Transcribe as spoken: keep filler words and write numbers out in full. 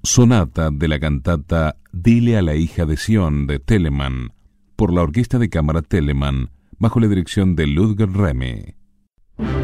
Sonata de la cantata Dile a la hija de Sion de Telemann, por la Orquesta de Cámara Telemann, bajo la dirección de Ludger Remy.